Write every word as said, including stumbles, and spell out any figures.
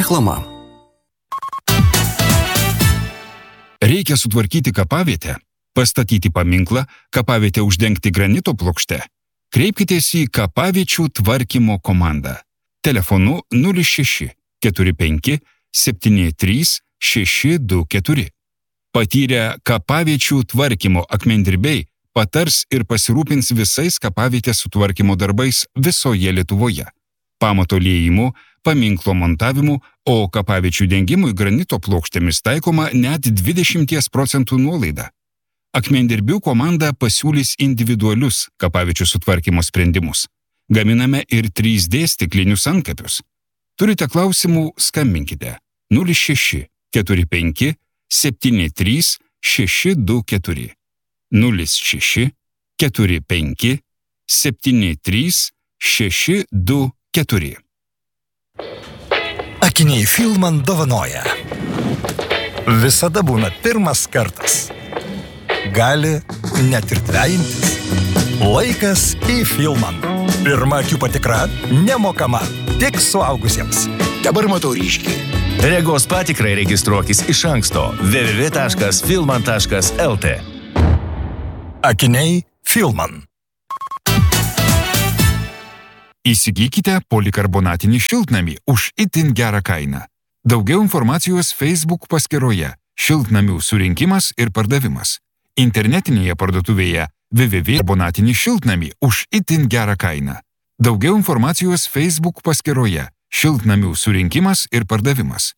Reklama. Reikia sutvarkyti kapavietę, pastatyti paminklą, kapavietę uždengti granito plokšte. Kreipkitės į kapaviečių tvarkymo komandą. Telefonu nulis šeši keturi penki septyni trys šeši du keturi. Patyrę kapaviečių tvarkymo akmendirbiai patars ir pasirūpins visais kapavietės sutvarkymo darbais visoje Lietuvoje. Pamato liejimu, paminklo montavimu, o kapaviečių dengimui granito plokštėmis taikoma net dvidešimt procentų nuolaida. Akmendirbių komanda pasiūlys individualius kapaviečių sutvarkymo sprendimus. Gaminame ir trys D stiklinius antkapius. Turite klausimų, skambinkite nulis šeši keturi penki septyni trys šeši du keturi. nulis šeši keturi penki septyni trys šeši du keturi. Akiniai Filman dovanoja. Visada būna pirmas kartas. Gali net ir dvejintis. Laikas į Filman. Pirma akių patikra nemokama, tik suaugusiems. Dabar matau ryškiai. Regos patikrai registruokis iš anksto w w w taškas filman taškas l t. Akiniai Filman. Įsigykite polikarbonatinį šiltnamį už itin gerą kainą. Daugiau informacijos Facebook paskyroje Šiltnamių surinkimas ir pardavimas. Internetinėje parduotuvėje w w w taškas karbonatinį šiltnamį už itin gerą kainą. Daugiau informacijos Facebook paskyroje Šiltnamių surinkimas ir pardavimas.